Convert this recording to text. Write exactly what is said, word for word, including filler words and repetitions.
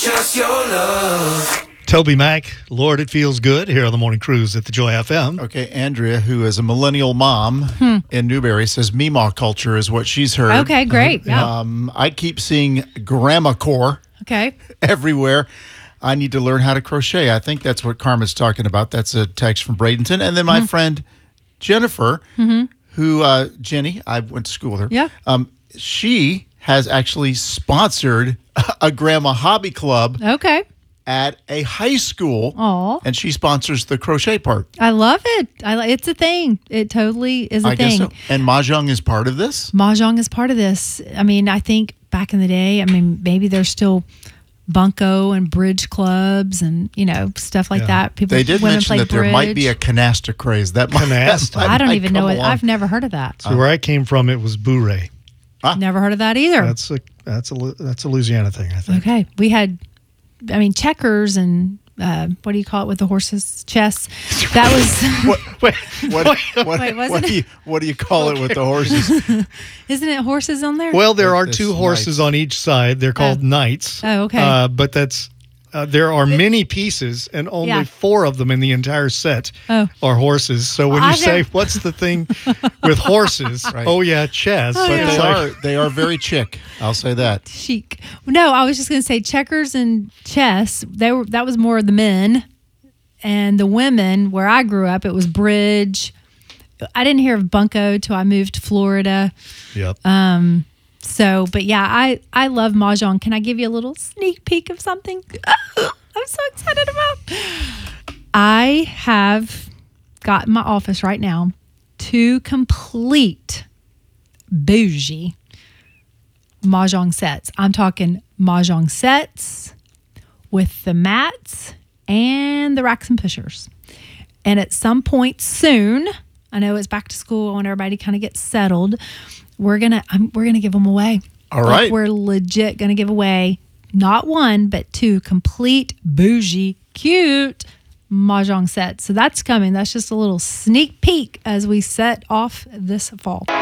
Just your love. Toby Mac, Lord, it feels good here on the Morning Cruise at the Joy F M. Okay, Andrea, who is a millennial mom hmm. in Newberry, says Meemaw culture is what she's heard. Okay, great. Yeah. Um, I keep seeing grandma core okay. everywhere. I need to learn how to crochet. I think that's what Karma's talking about. That's a text from Bradenton. And then my mm-hmm. friend Jennifer, mm-hmm. who, uh, Jenny, I went to school with her. Yeah. Um, she has actually sponsored a grandma hobby club. Okay. At a high school. Aww. And she sponsors the crochet part. I love it. I It's a thing. It totally is a I thing. Guess so. And Mahjong is part of this? Mahjong is part of this. I mean, I think back in the day, I mean, maybe there's still bunco and bridge clubs and, you know, stuff like yeah. that. People, they did women mention that bridge. there might be a canasta craze. That might, canasta. That I don't might even know it. Along. I've never heard of that. So uh, where I came from, it was bourrée. Huh? Never heard of that either. That's a that's a that's a Louisiana thing, I think. Okay, we had, I mean, checkers and uh, what do you call it with the horses? Chess. That was. what, wait, what, what, wait, wasn't what, do you, what do you call okay. it with the horses? Isn't it horses on there? Well, there are two horses knights. on each side. They're called oh. knights. Oh, okay. Uh, but that's. Uh, there are many pieces, and only yeah. four of them in the entire set oh. are horses. So when well, you I've say, never... what's the thing with horses? Right. Oh, yeah, chess. Oh, but yeah. they are they are very chic. I'll say that. Chic. No, I was just going to say checkers and chess. They were That was more of the men. And the women, where I grew up, it was bridge. I didn't hear of bunco till I moved to Florida. Yep. Um. So, but yeah, I, I love Mahjong. Can I give you a little sneak peek of something? I'm so excited about. I have got in my office right now two complete bougie Mahjong sets. I'm talking Mahjong sets with the mats and the racks and pushers. And at some point soon, I know it's back to school when everybody kind of gets settled, we're gonna I'm, we're gonna give them away. All like right, we're legit gonna give away not one but two complete bougie, cute Mahjong sets. So that's coming. That's just a little sneak peek as we set off this fall.